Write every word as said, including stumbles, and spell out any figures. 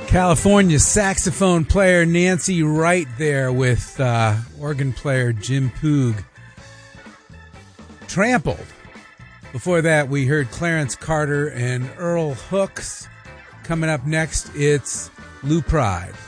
California saxophone player Nancy Wright there with uh, organ player Jim Poog. Trampled. Before that, we heard Clarence Carter and Earl Hooks. Coming up next, it's Lou Pride.